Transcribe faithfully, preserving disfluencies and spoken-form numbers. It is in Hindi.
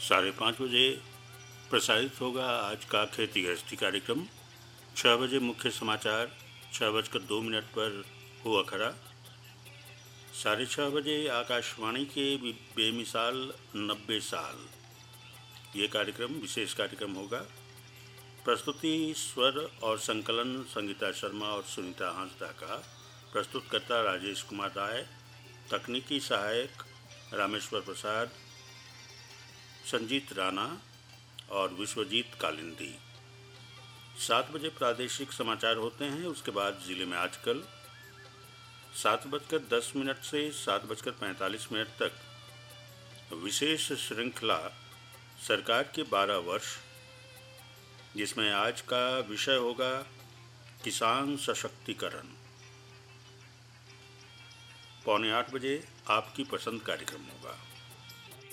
साढ़े पाँच बजे प्रसारित होगा आज का खेती गृहस्थी कार्यक्रम। छः बजे मुख्य समाचार, छः बजकर दो मिनट पर हुआ खरा। साढ़े छः बजे आकाशवाणी के बेमिसाल नब्बे साल, ये कार्यक्रम विशेष कार्यक्रम होगा। प्रस्तुति स्वर और संकलन संगीता शर्मा और सुनीता हांसदा का। प्रस्तुतकर्ता राजेश कुमार राय, तकनीकी सहायक रामेश्वर प्रसाद, संजीत राणा और विश्वजीत कालिंदी। सात बजे प्रादेशिक समाचार होते हैं, उसके बाद जिले में आजकल। सात बजकर दस मिनट से सात बजकर पैंतालीस मिनट तक विशेष श्रृंखला सरकार के बारह वर्ष, जिसमें आज का विषय होगा किसान सशक्तिकरण। पौने आठ बजे आपकी पसंद कार्यक्रम होगा।